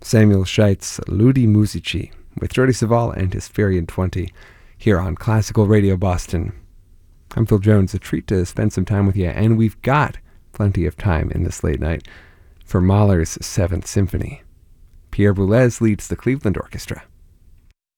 Samuel Scheit's Ludi Musici with Jordi Savall and his Fairy in 20 here on Classical Radio Boston. I'm Phil Jones, a treat to spend some time with you, and we've got plenty of time in this late night for Mahler's Seventh Symphony. Pierre Boulez leads the Cleveland Orchestra.